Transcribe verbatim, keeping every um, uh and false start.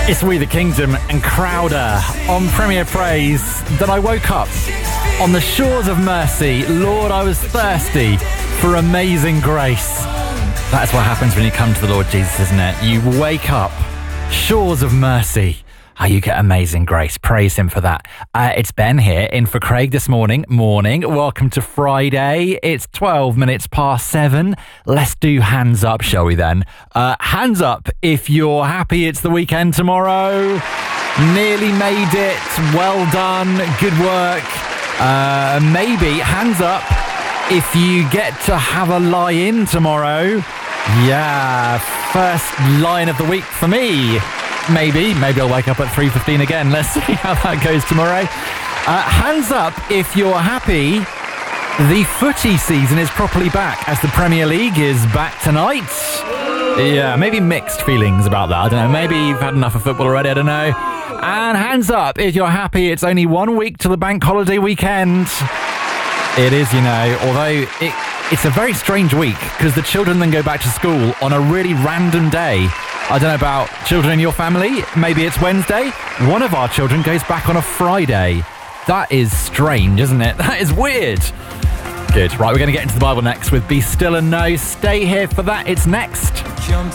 It's We the Kingdom and Crowder on Premier Praise. Then I woke up on the shores of mercy. Lord, I was thirsty for amazing grace. That's what happens when you come to the Lord Jesus, isn't it? You wake up, shores of mercy. How you get amazing grace. Praise him for that. Uh, it's Ben here in for Craig this morning. Morning. Welcome to Friday. It's twelve minutes past seven. Let's do hands up, shall we then? Uh, hands up if you're happy it's the weekend tomorrow. Nearly made it. Well done. Good work. Uh, maybe hands up if you get to have a lie-in tomorrow. Yeah. First line of the week for me. Maybe. Maybe I'll wake up at three fifteen again. Let's see how that goes tomorrow. Uh, hands up if you're happy the footy season is properly back as the Premier League is back tonight. Yeah, maybe mixed feelings about that. I don't know. Maybe you've had enough of football already. I don't know. And hands up if you're happy it's only one week to the bank holiday weekend. It is, you know, although it, it's a very strange week because the children then go back to school on a really random day. I don't know about children in your family. Maybe it's Wednesday. One of our children goes back on a Friday. That is strange, isn't it? That is weird. Good. Right, we're going to get into the Bible next with Be Still and Know. Stay here for that. It's next. Jump